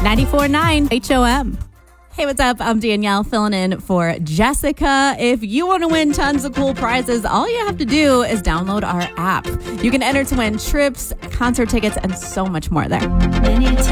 94.9 HOM. Hey, what's up? I'm Danielle filling in for Jessica. If you want to win tons of cool prizes, all you have to do is download our app. You can enter to win trips, concert tickets, and so much more there.